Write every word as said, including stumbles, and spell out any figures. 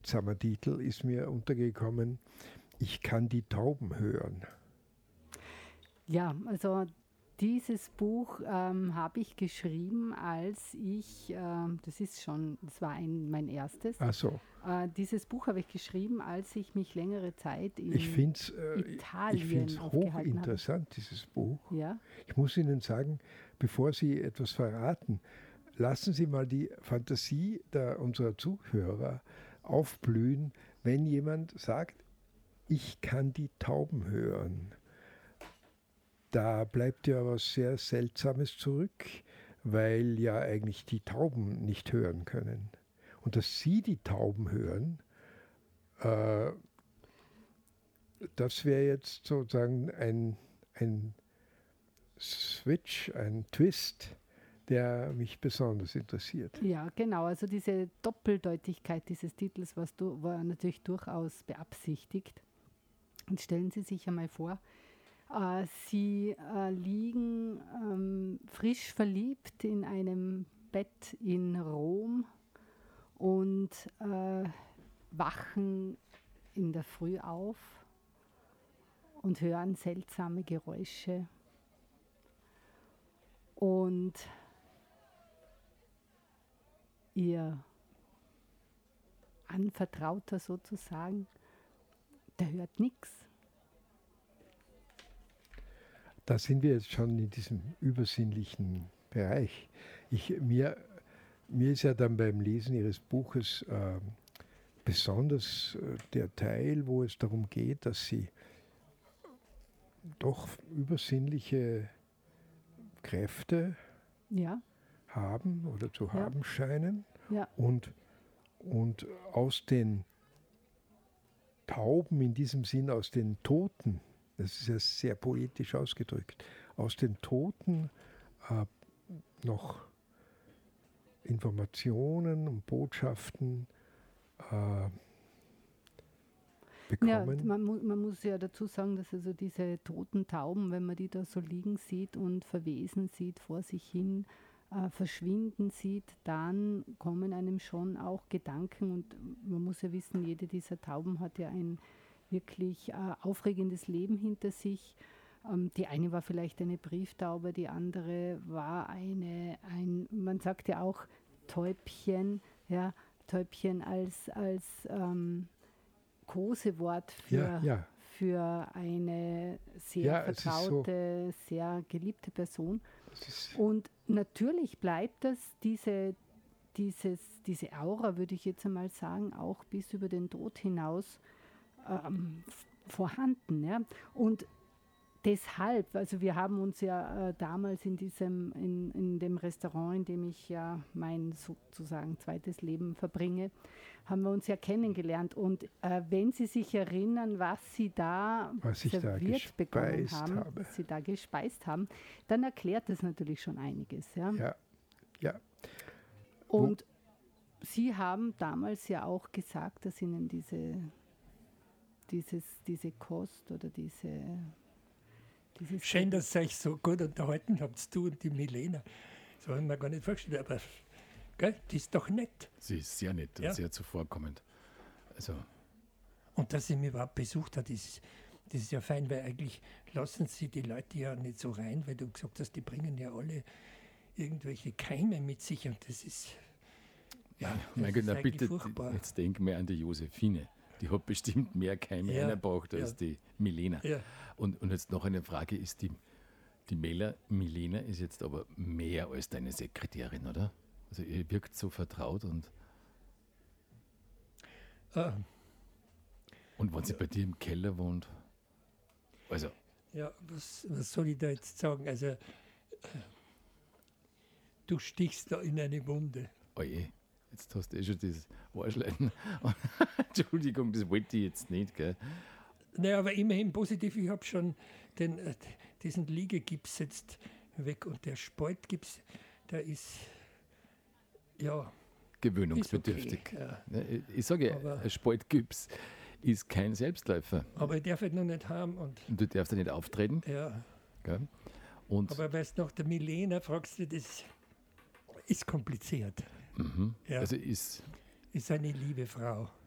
seltsamer Titel ist mir untergekommen. Ich kann die Tauben hören. Ja, also dieses Buch ähm, habe ich geschrieben, als ich, äh, das ist schon, das war ein, mein erstes. Ach so. Äh, dieses Buch habe ich geschrieben, als ich mich längere Zeit in ich find's, äh, Italien ich finde es hochinteressant, dieses Buch. Ja. Ich muss Ihnen sagen, bevor Sie etwas verraten, lassen Sie mal die Fantasie der, unserer Zuhörer aufblühen, wenn jemand sagt, ich kann die Tauben hören. Da bleibt ja was sehr Seltsames zurück, weil ja eigentlich die Tauben nicht hören können. Und dass Sie die Tauben hören, äh, das wäre jetzt sozusagen ein, ein Switch, ein Twist, der mich besonders interessiert. Ja, genau. Also diese Doppeldeutigkeit dieses Titels was du, war natürlich durchaus beabsichtigt. Und stellen Sie sich einmal vor, äh, Sie äh, liegen ähm, frisch verliebt in einem Bett in Rom und äh, wachen in der Früh auf und hören seltsame Geräusche. Und Ihr Anvertrauter sozusagen, der hört nichts. Da sind wir jetzt schon in diesem übersinnlichen Bereich. Ich, mir, mir ist ja dann beim Lesen Ihres Buches äh, besonders äh, der Teil, wo es darum geht, dass Sie doch übersinnliche Kräfte ja. haben oder zu ja. haben scheinen. Ja. Und, und aus den Tauben, in diesem Sinn aus den Toten, das ist ja sehr poetisch ausgedrückt, aus den Toten äh, noch Informationen und Botschaften äh, bekommen. Ja, man, mu man muss ja dazu sagen, dass also diese toten Tauben, wenn man die da so liegen sieht und verwesen sieht, vor sich hin äh, verschwinden sieht, dann kommen einem schon auch Gedanken und man muss ja wissen, jede dieser Tauben hat ja ein wirklich äh, aufregendes Leben hinter sich. Ähm, die eine war vielleicht eine Brieftaube, die andere war eine, ein, man sagt ja auch Täubchen, ja, Täubchen als, als ähm, Kosewort für, ja, ja. für eine sehr ja, vertraute, so sehr geliebte Person. Das Und natürlich bleibt das, diese, dieses, diese Aura, würde ich jetzt einmal sagen, auch bis über den Tod hinaus ähm, vorhanden. Ja? Und deshalb, also wir haben uns ja äh, damals in diesem, in, in dem Restaurant, in dem ich ja mein sozusagen zweites Leben verbringe, haben wir uns ja kennengelernt. Und äh, wenn Sie sich erinnern, was Sie da was serviert da bekommen haben, habe. was Sie da gespeist haben, dann erklärt das natürlich schon einiges. Ja, ja. ja. Und Wo Sie haben damals ja auch gesagt, dass Ihnen diese, dieses, diese Kost oder diese Schön, dass ihr euch so gut unterhalten habt, du und die Milena. So haben wir gar nicht vorgestellt, aber gell, die ist doch nett. Sie ist sehr nett ja. und sehr zuvorkommend. Also. Und dass sie mich überhaupt besucht hat, ist, das ist ja fein, weil eigentlich lassen sie die Leute ja nicht so rein, weil du gesagt hast, die bringen ja alle irgendwelche Keime mit sich und das ist, ja, das mein Gott, ist na, eigentlich bitte, furchtbar. Jetzt denk mal an die Josephine. Die hat bestimmt mehr Keime ja, eingebracht als ja. die Milena. Ja. Und, und jetzt noch eine Frage, ist die, die Mela, Milena ist jetzt aber mehr als deine Sekretärin, oder? Also ihr wirkt so vertraut und ah. und wenn sie bei dir im Keller wohnt, also ja, was, was soll ich da jetzt sagen? Also du stichst da in eine Wunde. Oje. Jetzt hast du eh schon das Arschleiten. Entschuldigung, das wollte ich jetzt nicht, gell? Naja, aber immerhin positiv. Ich habe schon den, äh, diesen Liegegips jetzt weg und der Spaltgips, der ist, ja... gewöhnungsbedürftig. Ist okay, ja. Ich, ich sage ja, ein Spaltgips ist kein Selbstläufer. Aber ich darf ihn noch nicht haben. Und, und du darfst ja nicht auftreten. Ja. Gell? Und aber weißt du, nach der Milena fragst du, das ist kompliziert. Mhm. Ja. Also ist... Ist eine liebe Frau.